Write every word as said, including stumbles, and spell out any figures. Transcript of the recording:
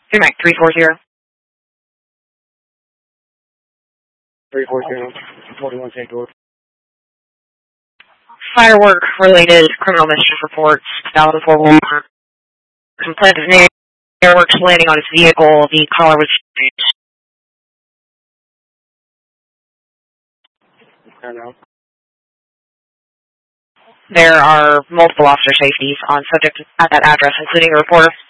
Two Mike, three four zero. three four zero, forty-one Saint George. Firework-related criminal mischief reports, two thousand four Walmart. Complaint of an fireworks landing on his vehicle, the Collarwood Street. Hello. There are multiple officer safeties on subject at that address, including a reporter.